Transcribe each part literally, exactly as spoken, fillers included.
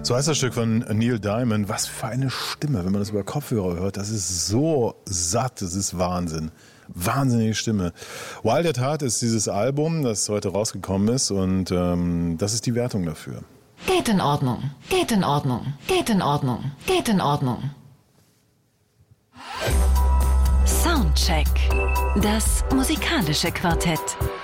So heißt das Stück von Neil Diamond. Was für eine Stimme, wenn man das über Kopfhörer hört. Das ist so satt, das ist Wahnsinn. Wahnsinnige Stimme. Wild at Heart ist dieses Album, das heute rausgekommen ist, und ähm, das ist die Wertung dafür. Geht in Ordnung, geht in Ordnung, geht in Ordnung, geht in Ordnung. Soundcheck. Das musikalische Quartett.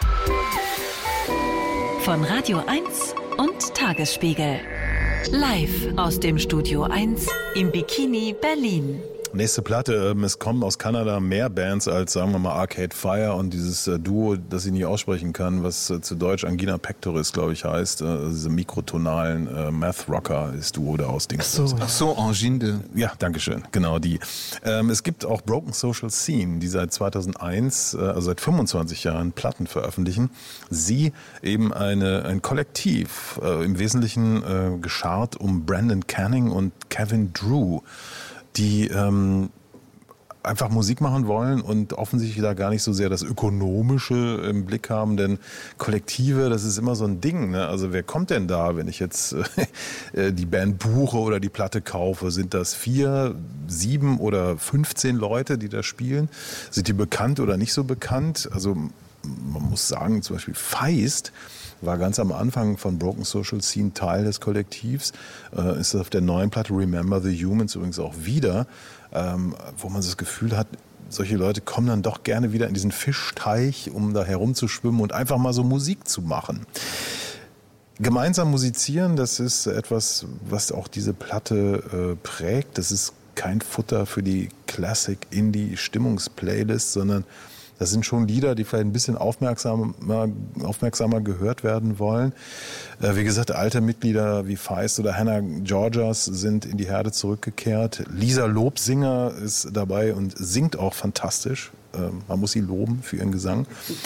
Von Radio eins und Tagesspiegel. Live aus dem Studio eins im Bikini Berlin. Nächste Platte, es kommen aus Kanada mehr Bands als, sagen wir mal, Arcade Fire und dieses äh, Duo, das ich nicht aussprechen kann, was äh, zu Deutsch Angina Pectoris, glaube ich, heißt. Äh, diese mikrotonalen äh, Math-Rocker ist Duo da aus Dings. Ach so, ach so, Angine de... Ja, dankeschön, genau die. Ähm, es gibt auch Broken Social Scene, die seit zweitausendeins, äh, also seit fünfundzwanzig Jahren Platten veröffentlichen. Sie eben eine, ein Kollektiv, äh, im Wesentlichen äh, geschart um Brendan Canning und Kevin Drew, die ähm, einfach Musik machen wollen und offensichtlich da gar nicht so sehr das Ökonomische im Blick haben, denn Kollektive, das ist immer so ein Ding, ne? Also wer kommt denn da, wenn ich jetzt äh, die Band buche oder die Platte kaufe? Sind das vier, sieben oder fünfzehn Leute, die da spielen? Sind die bekannt oder nicht so bekannt? Also man muss sagen, zum Beispiel Feist war ganz am Anfang von Broken Social Scene Teil des Kollektivs, äh, ist auf der neuen Platte Remember the Humans übrigens auch wieder, ähm, wo man das Gefühl hat, solche Leute kommen dann doch gerne wieder in diesen Fischteich, um da herumzuschwimmen und einfach mal so Musik zu machen. Gemeinsam musizieren, das ist etwas, was auch diese Platte äh, prägt. Das ist kein Futter für die Classic Indie Stimmungsplaylist, sondern das sind schon Lieder, die vielleicht ein bisschen aufmerksamer, aufmerksamer gehört werden wollen. Äh, wie gesagt, alte Mitglieder wie Feist oder Hannah Georgas sind in die Herde zurückgekehrt. Lisa Lobsinger ist dabei und singt auch fantastisch. Äh, man muss sie loben für ihren Gesang.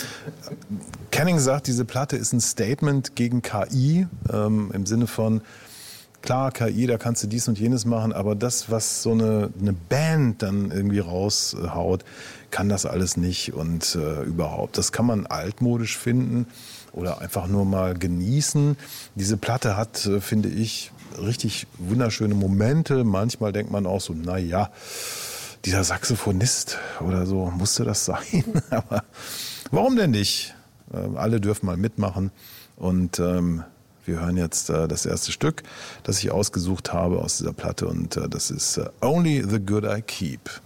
Canning sagt, diese Platte ist ein Statement gegen K I, ähm, im Sinne von, klar, K I, da kannst du dies und jenes machen, aber das, was so eine, eine Band dann irgendwie raushaut, kann das alles nicht und äh, überhaupt. Das kann man altmodisch finden oder einfach nur mal genießen. Diese Platte hat, äh, finde ich, richtig wunderschöne Momente. Manchmal denkt man auch so, na ja, dieser Saxophonist oder so, musste das sein? Aber warum denn nicht? Äh, alle dürfen mal mitmachen und ähm, wir hören jetzt äh, das erste Stück, das ich ausgesucht habe aus dieser Platte, und äh, das ist äh, Only the Good I Keep.